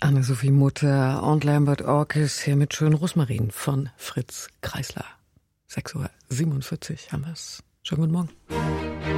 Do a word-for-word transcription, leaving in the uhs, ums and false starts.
Anne-Sophie Mutter und Lambert Orkes hier mit Schön Rosmarin von Fritz Kreisler. sechs Uhr siebenundvierzig haben wir's. Schönen guten Morgen.